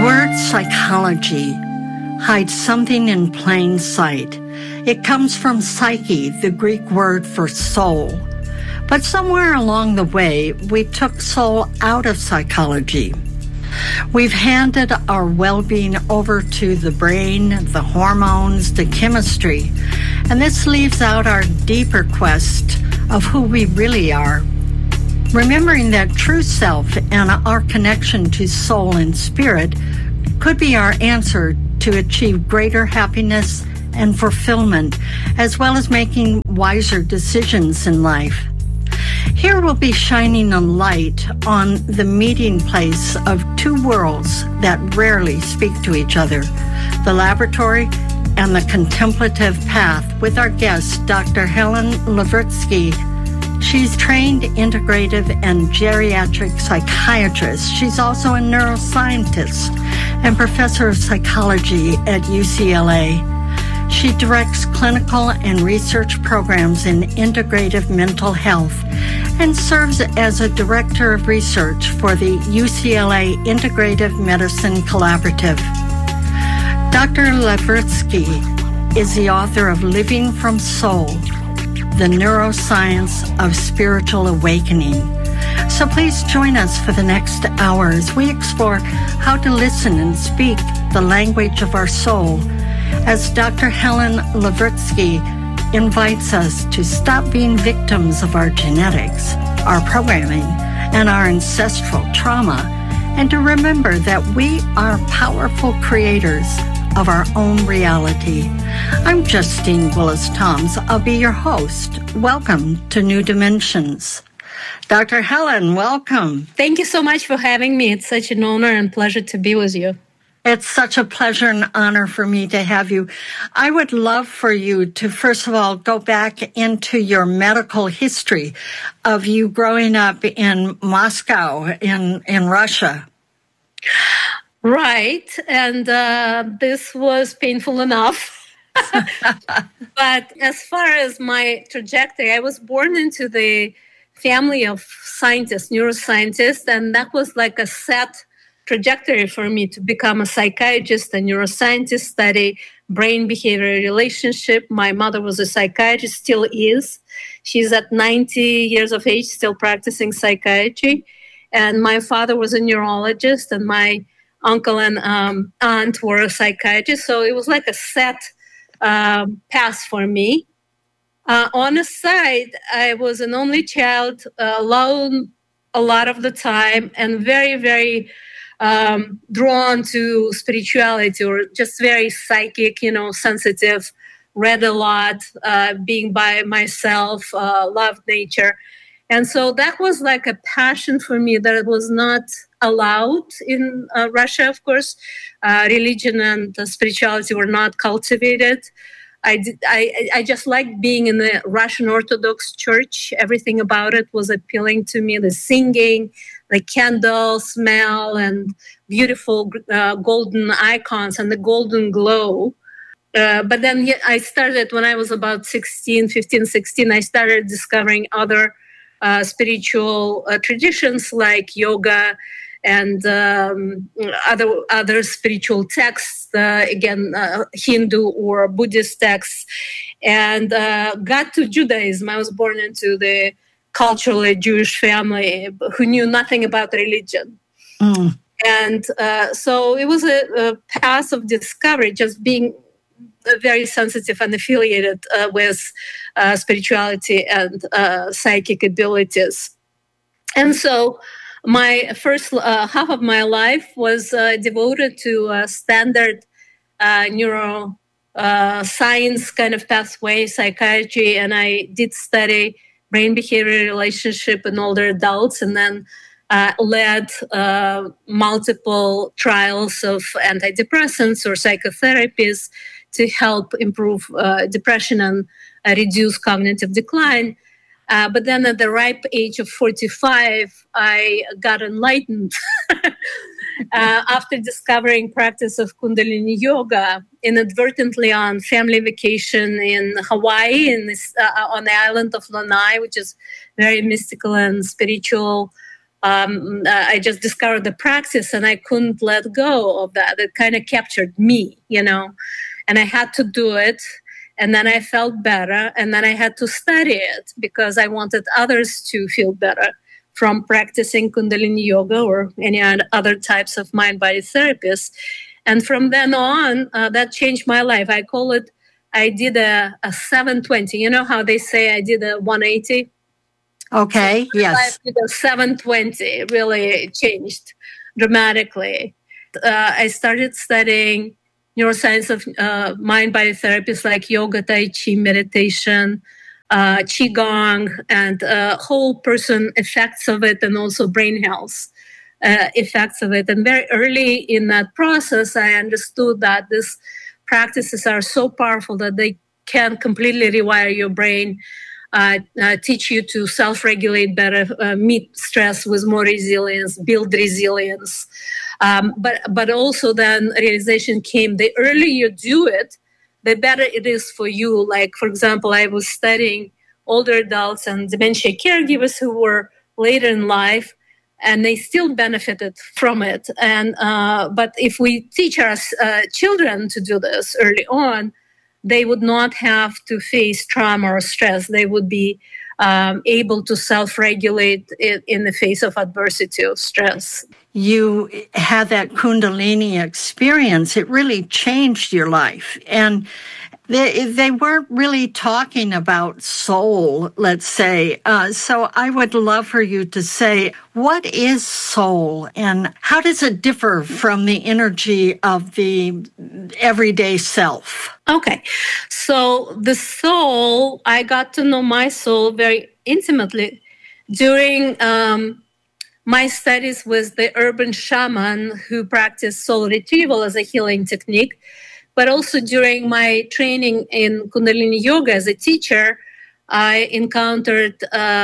word psychology hides something in plain sight. It comes from psyche, the Greek word for soul. But somewhere along the way, we took soul out of psychology. We've handed our well-being over to the brain, the hormones, the chemistry, and this leaves out our deeper quest of who we really are. Remembering that true self and our connection to soul and spirit could be our answer to achieve greater happiness and fulfillment, as well as making wiser decisions in life. Here we'll be shining a light on the meeting place of two worlds that rarely speak to each other, the laboratory and the contemplative path, with our guest, Dr. Helen Lavritsky. She's trained integrative and geriatric psychiatrist. She's also a neuroscientist and professor of psychology at UCLA. She directs clinical and research programs in integrative mental health and serves as a director of research for the UCLA Integrative Medicine Collaborative. Dr. Lavritsky is the author of Living from Soul, the Neuroscience of Spiritual Awakening. So please join us for the next hour as we explore how to listen and speak the language of our soul, as Dr. Helen Lavritsky invites us to stop being victims of our genetics, our programming, and our ancestral trauma, and to remember that we are powerful creators of our own reality. I'm Justine Willis-Toms. I'll be your host. Welcome to New Dimensions. Dr. Helen, welcome. Thank you so much for having me. It's such an honor and pleasure to be with you. It's such a pleasure and honor for me to have you. I would love for you to, first of all, go back into your medical history of you growing up in Moscow, in Russia. Right. And this was painful enough. But as far as my trajectory, I was born into the family of scientists, neuroscientists, and that was like a set trajectory for me to become a psychiatrist, a neuroscientist, study brain behavior relationship. My mother was a psychiatrist, still is. She's at 90 years of age, still practicing psychiatry. And my father was a neurologist, and my uncle and aunt were a psychiatrist. So it was like a set path for me. On the side, I was an only child, alone a lot of the time, and very, very drawn to spirituality, or just very psychic, sensitive, read a lot, being by myself, loved nature. And so that was like a passion for me that was not allowed in Russia, of course. Religion and spirituality were not cultivated. I just liked being in the Russian Orthodox Church. Everything about it was appealing to me. The singing, the candle smell, and beautiful golden icons and the golden glow. But then I started, when I was about 15, 16, I started discovering other spiritual traditions like yoga and other spiritual texts, Hindu or Buddhist texts, and got to Judaism. I was born into the culturally Jewish family who knew nothing about religion. And so it was a path of discovery, just being very sensitive and affiliated with spirituality and psychic abilities. And so my first half of my life was devoted to standard neuroscience kind of pathway, psychiatry, and I did study brain behavior relationship in older adults, and then led multiple trials of antidepressants or psychotherapies to help improve depression and reduce cognitive decline. But then at the ripe age of 45, I got enlightened after discovering practice of Kundalini Yoga inadvertently on family vacation in Hawaii, on the island of Lanai, which is very mystical and spiritual I just discovered the practice and I couldn't let go of that. It kind of captured me, and I had to do it. And then I felt better. And then I had to study it because I wanted others to feel better from practicing Kundalini yoga or any other types of mind-body therapies. And from then on, that changed my life. I call it, I did a 720. You know how they say I did a 180? Okay, so yes. I did a 720. It really changed dramatically. I started studying neuroscience of mind-body therapies like yoga, tai chi, meditation, qigong, and whole person effects of it, and also brain health effects of it. And very early in that process, I understood that these practices are so powerful that they can completely rewire your brain, teach you to self-regulate better, meet stress with more resilience, build resilience. But also then realization came, the earlier you do it, the better it is for you. Like, for example, I was studying older adults and dementia caregivers who were later in life, and they still benefited from it. And but if we teach our children to do this early on, they would not have to face trauma or stress. They would be able to self-regulate in the face of adversity or stress. You had that Kundalini experience. It really changed your life. And they weren't really talking about soul, let's say. So I would love for you to say, what is soul and how does it differ from the energy of the everyday self? Okay. So the soul, I got to know my soul very intimately during my studies with the urban shaman who practiced soul retrieval as a healing technique. But also during my training in Kundalini Yoga as a teacher, I encountered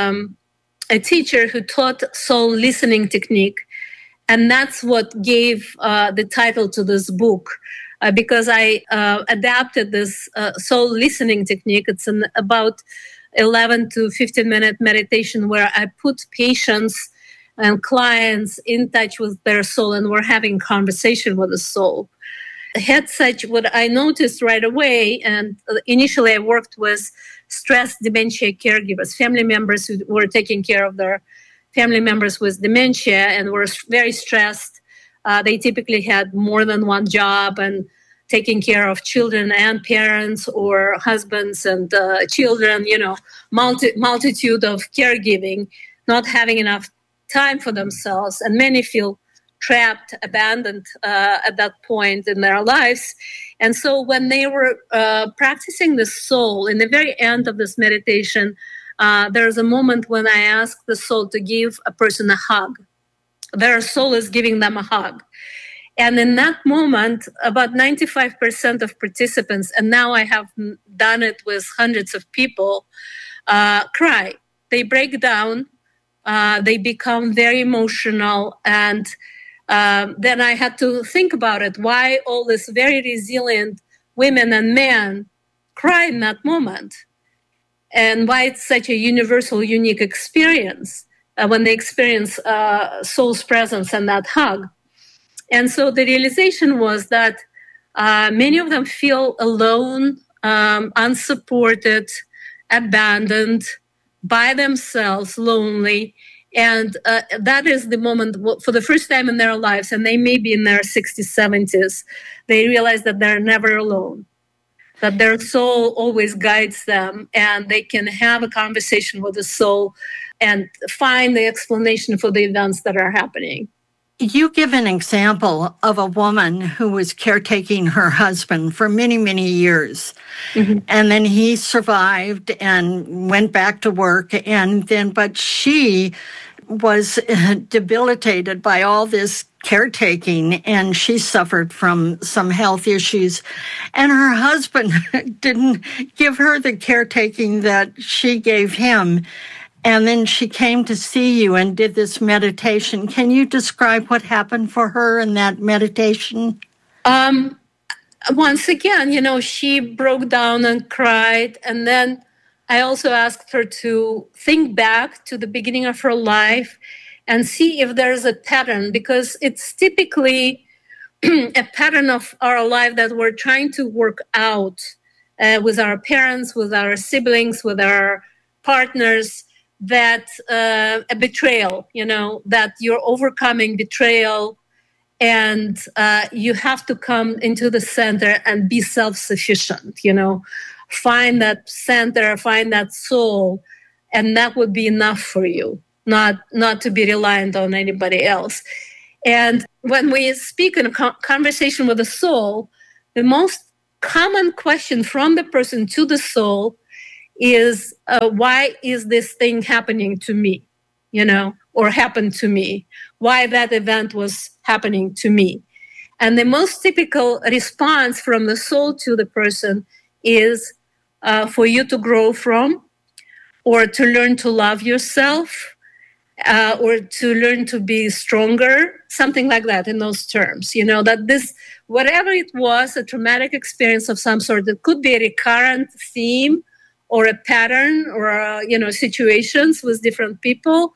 a teacher who taught soul listening technique. And that's what gave the title to this book, because I adapted this soul listening technique. It's about 11 to 15-minute meditation where I put patients and clients in touch with their soul, and we're having conversation with the soul. Had such what I noticed right away, and initially I worked with stressed dementia caregivers, family members who were taking care of their family members with dementia and were very stressed. They typically had more than one job and taking care of children and parents or husbands and children, multitude of caregiving, not having enough time for themselves. And many feel trapped, abandoned at that point in their lives. And so when they were practicing the soul, in the very end of this meditation, there's a moment when I asked the soul to give a person a hug. Their soul is giving them a hug. And in that moment, about 95% of participants, and now I have done it with hundreds of people, cry. They break down. They become very emotional. And then I had to think about it, why all these very resilient women and men cry in that moment, and why it's such a universal, unique experience when they experience soul's presence and that hug. And so the realization was that many of them feel alone, unsupported, abandoned, by themselves, lonely. And that is the moment for the first time in their lives, and they may be in their 60s, 70s, they realize that they're never alone, that their soul always guides them, and they can have a conversation with the soul and find the explanation for the events that are happening. You give an example of a woman who was caretaking her husband for many, many years. Mm-hmm. And then he survived and went back to work. But she was debilitated by all this caretaking, and she suffered from some health issues. And her husband didn't give her the caretaking that she gave him. And then she came to see you and did this meditation. Can you describe what happened for her in that meditation? Once again, she broke down and cried. And then I also asked her to think back to the beginning of her life and see if there's a pattern, because it's typically a pattern of our life that we're trying to work out with our parents, with our siblings, with our partners, that a betrayal, that you're overcoming betrayal, and you have to come into the center and be self-sufficient, find that center, find that soul, and that would be enough for you, not to be reliant on anybody else. And when we speak in a conversation with the soul, the most common question from the person to the soul is, why is this thing happening to me, or happened to me? Why that event was happening to me? And the most typical response from the soul to the person is for you to grow from, or to learn to love yourself, or to learn to be stronger, something like that, in those terms. That this, whatever it was, a traumatic experience of some sort, it could be a recurrent theme or a pattern, or situations with different people.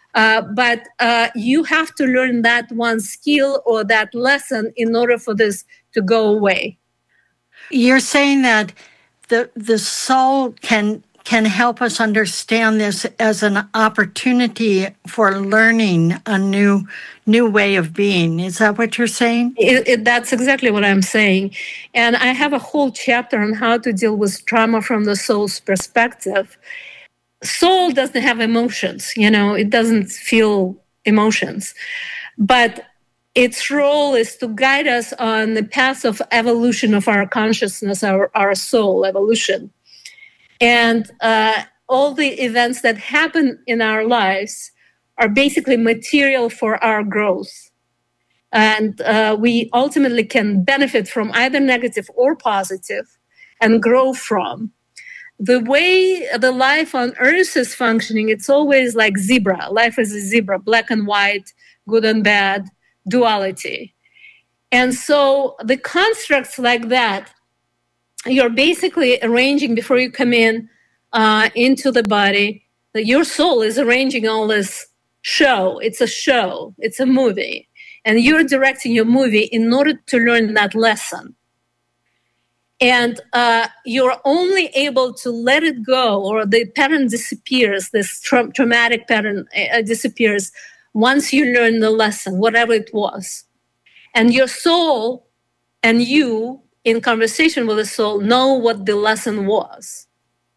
But you have to learn that one skill or that lesson in order for this to go away. You're saying that the soul can help us understand this as an opportunity for learning a new way of being. Is that what you're saying? That's exactly what I'm saying. And I have a whole chapter on how to deal with trauma from the soul's perspective. Soul doesn't have emotions, it doesn't feel emotions. But its role is to guide us on the path of evolution of our consciousness, our soul evolution. And all the events that happen in our lives are basically material for our growth. And we ultimately can benefit from either negative or positive and grow from. The way the life on Earth is functioning, it's always like zebra. Life is a zebra, black and white, good and bad, duality. And so the constructs like that, you're basically arranging before you come in into the body, that your soul is arranging all this show. It's a show. It's a movie. And you're directing your movie in order to learn that lesson. And you're only able to let it go, or the pattern disappears, this traumatic pattern disappears once you learn the lesson, whatever it was. And your soul and you, in conversation with the soul, know what the lesson was.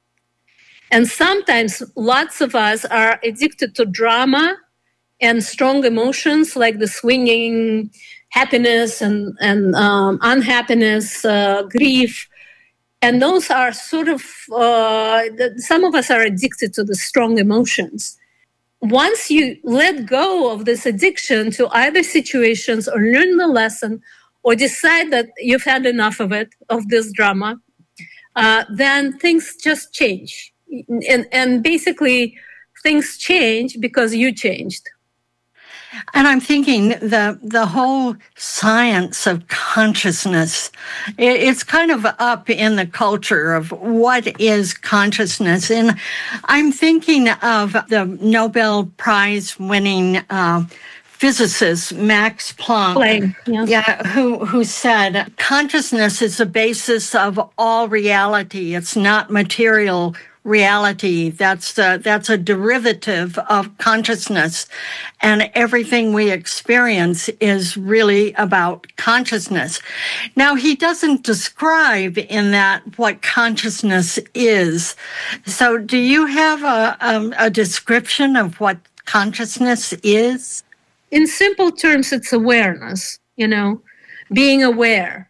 And sometimes lots of us are addicted to drama and strong emotions, like the swinging happiness and unhappiness, grief. And those are sort of, some of us are addicted to the strong emotions. Once you let go of this addiction to either situations, or learn the lesson, or decide that you've had enough of it, of this drama, then things just change. And basically, things change because you changed. And I'm thinking the whole science of consciousness, it's kind of up in the culture of what is consciousness. And I'm thinking of the Nobel Prize winning physicist Max Planck, who said consciousness is the basis of all reality. It's not material reality. That's a derivative of consciousness, and everything we experience is really about consciousness. Now, he doesn't describe in that what consciousness is. So do you have a description of what consciousness is? In simple terms, it's awareness, being aware.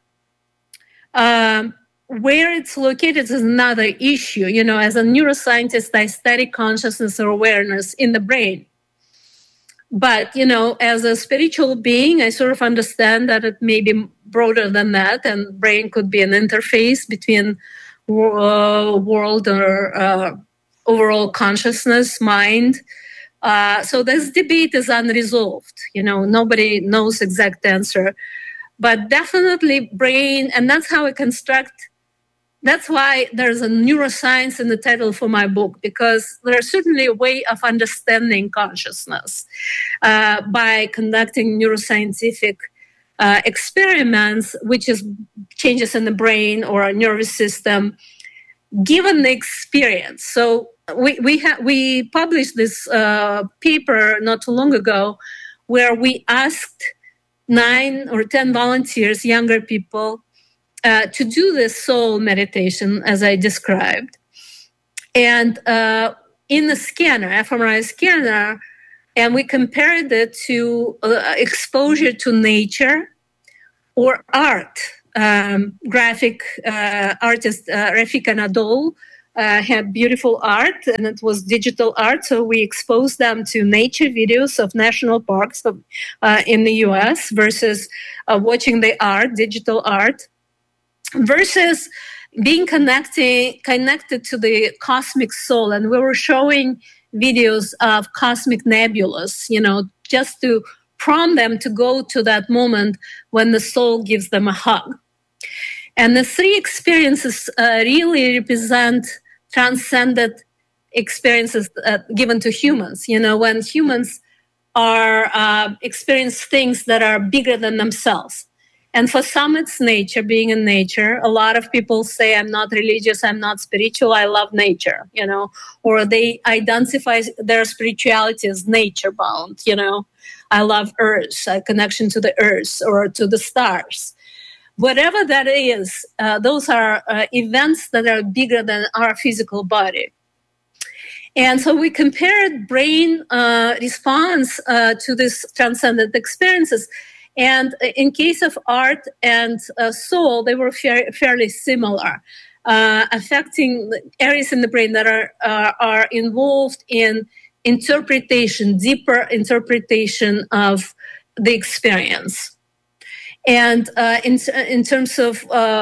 Where it's located is another issue. As a neuroscientist, I study consciousness or awareness in the brain. But, as a spiritual being, I sort of understand that it may be broader than that, and brain could be an interface between world or overall consciousness, mind. So this debate is unresolved. Nobody knows exact answer. But definitely brain, and that's how we construct That's why there's a neuroscience in the title for my book, because there's certainly a way of understanding consciousness by conducting neuroscientific experiments, which is changes in the brain or a nervous system, given the experience. So we published this paper not too long ago, where we asked 9 or 10 volunteers, younger people, to do this soul meditation as I described. And in the scanner, fMRI scanner, and we compared it to exposure to nature or art. Graphic artist Rafika Nadol had beautiful art, and it was digital art. So we exposed them to nature videos of national parks in the US versus watching the art, digital art, versus being connected to the cosmic soul. And we were showing videos of cosmic nebulas, just to prompt them to go to that moment when the soul gives them a hug. And the 3 experiences really represent transcendent experiences given to humans. When humans are experience things that are bigger than themselves. And for some, it's nature, being in nature. A lot of people say, I'm not religious, I'm not spiritual, I love nature, or they identify their spirituality as nature-bound, I love Earth, a connection to the Earth or to the stars. Whatever that is, those are events that are bigger than our physical body. And so we compared brain response to these transcendent experiences. And in case of art and soul, they were fairly similar, affecting areas in the brain that are involved in interpretation, deeper interpretation of the experience. And in terms of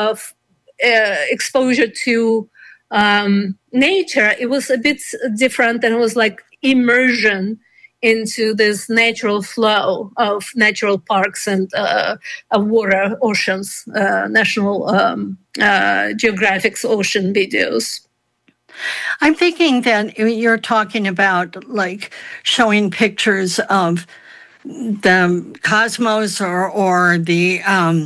exposure to nature, it was a bit different, and it was like immersion into this natural flow of natural parks and of water, oceans, National Geographic's ocean videos. I'm thinking that you're talking about like showing pictures of the cosmos or the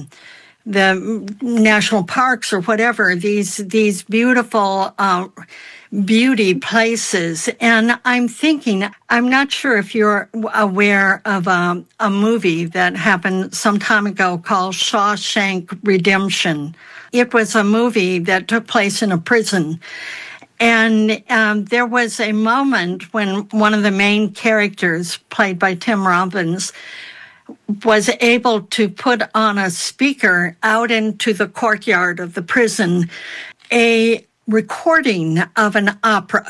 national parks or whatever, these beautiful beauty places. And I'm thinking, I'm not sure if you're aware of a movie that happened some time ago called Shawshank Redemption. It was a movie that took place in a prison. And there was a moment when one of the main characters, played by Tim Robbins, was able to put on a speaker out into the courtyard of the prison a recording of an opera.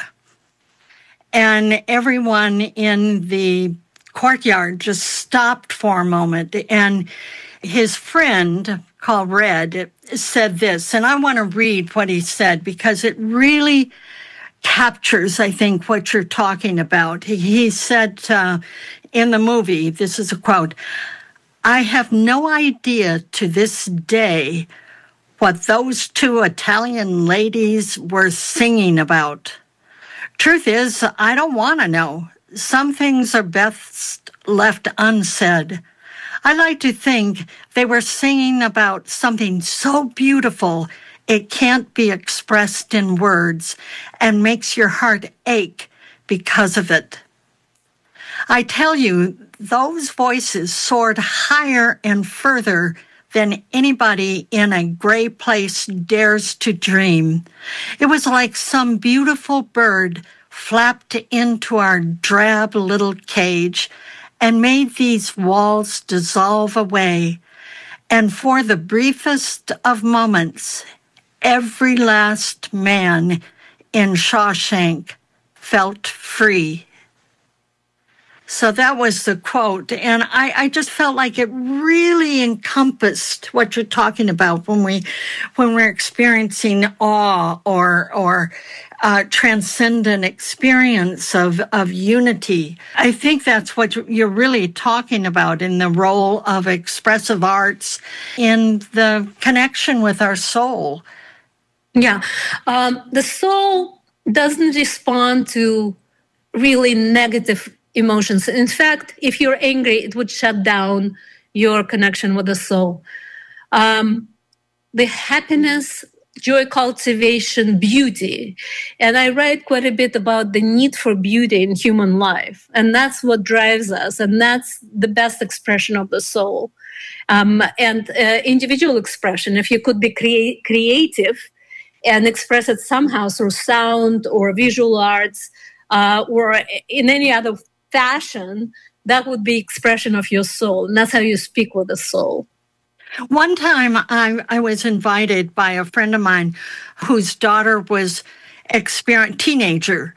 And everyone in the courtyard just stopped for a moment. And his friend, called Red, said this, and I want to read what he said because it really captures, I think, what you're talking about. He said in the movie, this is a quote, "I have no idea to this day what those 2 Italian ladies were singing about. Truth is, I don't want to know. Some things are best left unsaid. I like to think they were singing about something so beautiful it can't be expressed in words and makes your heart ache because of it. I tell you, those voices soared higher and further than anybody in a gray place dares to dream. It was like some beautiful bird flapped into our drab little cage and made these walls dissolve away. And for the briefest of moments, every last man in Shawshank felt free." So that was the quote. And I just felt like it really encompassed what you're talking about when we're experiencing awe or transcendent experience of unity. I think that's what you're really talking about in the role of expressive arts in the connection with our soul. Yeah. The soul doesn't respond to really negative emotions. In fact, if you're angry, it would shut down your connection with the soul. The happiness, joy, cultivation, beauty. And I write quite a bit about the need for beauty in human life. And that's what drives us. And that's the best expression of the soul. And individual expression, if you could be creative and express it somehow through sound or visual arts or in any other fashion, that would be expression of your soul. And that's how you speak with the soul. One time I was invited by a friend of mine whose daughter was experiencing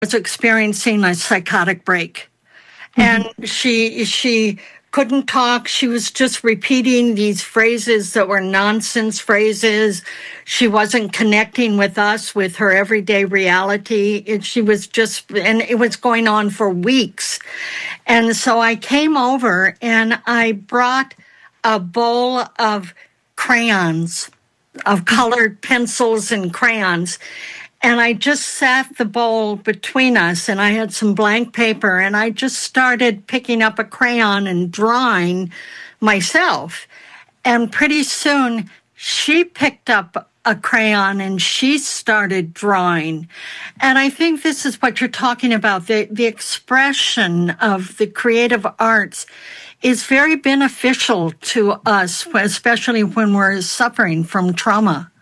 a psychotic break. Mm-hmm. And she couldn't talk. She was just repeating these phrases that were nonsense phrases. She wasn't connecting with us, with her everyday reality. And it was going on for weeks. And so I came over and I brought a bowl of crayons, of colored pencils and crayons. And I just sat the bowl between us and I had some blank paper and I just started picking up a crayon and drawing myself. And pretty soon she picked up a crayon and she started drawing. And I think this is what you're talking about. The expression of the creative arts is very beneficial to us, especially when we're suffering from trauma.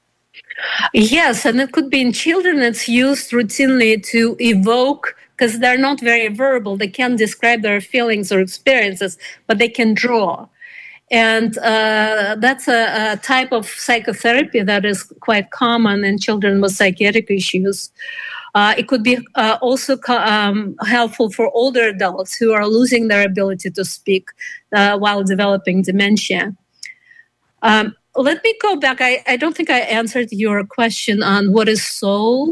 Yes, and it could be in children. It's used routinely to evoke, because they're not very verbal. They can't describe their feelings or experiences, but they can draw. And that's a type of psychotherapy that is quite common in children with psychiatric issues. It could be also helpful for older adults who are losing their ability to speak while developing dementia. Let me go back. I don't think I answered your question on what is soul.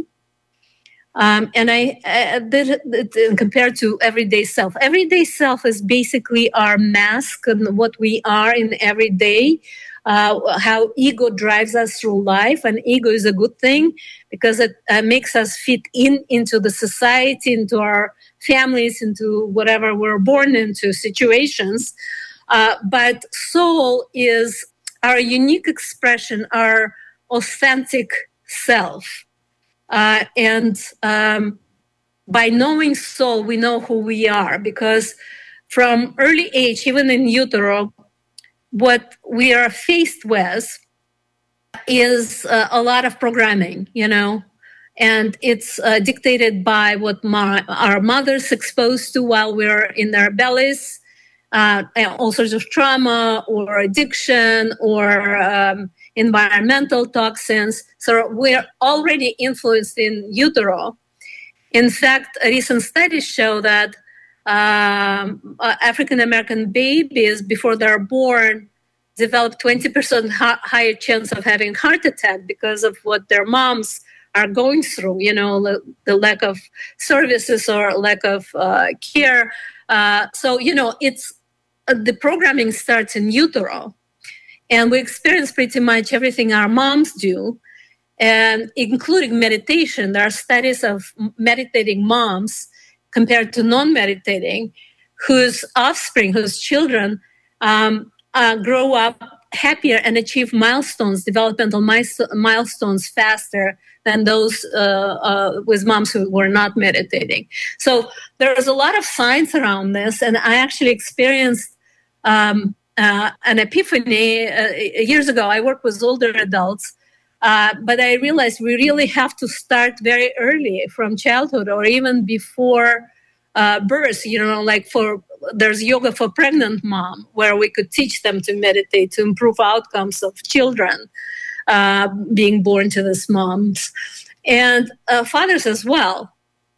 And I did compared to everyday self. Everyday self is basically our mask and what we are in everyday. How ego drives us through life, and ego is a good thing because it makes us fit into the society, into our families, into whatever we're born into situations. But soul is our unique expression, our authentic self. And by knowing soul, we know who we are, because from early age, even in utero, what we are faced with is a lot of programming, and it's dictated by what our mothers exposed to while we're in their bellies, and all sorts of trauma or addiction or environmental toxins. So we're already influenced in utero. In fact, recent studies show that African-American babies, before they're born, develop 20% higher chance of having heart attack because of what their moms are going through, the lack of services or lack of care. So, it's the programming starts in utero. And we experience pretty much everything our moms do, and including meditation. There are studies of meditating moms compared to non-meditating, whose offspring, whose children grow up happier and achieve developmental milestones faster than those with moms who were not meditating. So there's a lot of science around this, and I actually experienced an epiphany years ago. I work with older adults, but I realized we really have to start very early, from childhood or even before birth. There's yoga for pregnant mom, where we could teach them to meditate to improve outcomes of children being born to these moms, and fathers as well.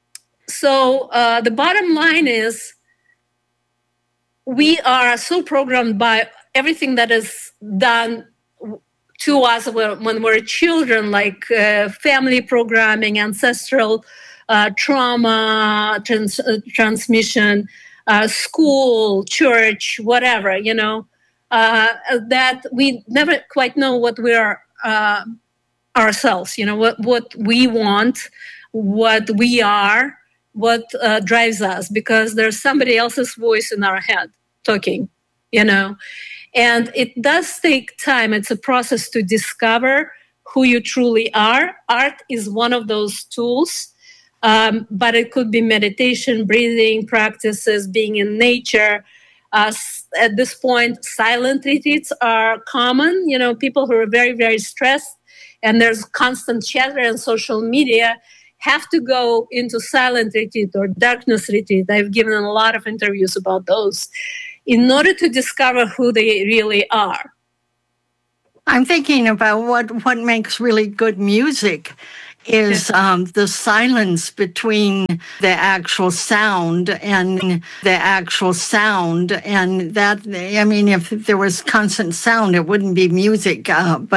So the bottom line is, we are so programmed by everything that is done to us when we're children, like family programming, ancestral trauma transmission, school, church, whatever, that we never quite know what we are ourselves, what we want, what we are, what drives us, because there's somebody else's voice in our head talking, And it does take time. It's a process to discover who you truly are. Art is one of those tools, but it could be meditation, breathing practices, being in nature. At this point, silent retreats are common. People who are very, very stressed and there's constant chatter on social media have to go into silent retreat or darkness retreat. I've given a lot of interviews about those in order to discover who they really are. I'm thinking about what makes really good music is the silence between the actual sound and that, if there was constant sound, it wouldn't be music, but